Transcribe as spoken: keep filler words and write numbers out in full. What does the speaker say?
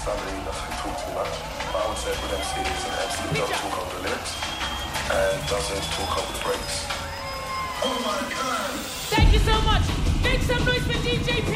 somebody who doesn't talk too much. But I would say with M C is an M C who doesn't talk over the lyrics and doesn't talk over the breaks. Oh my God! Thank you so much. Make some noise for D J P.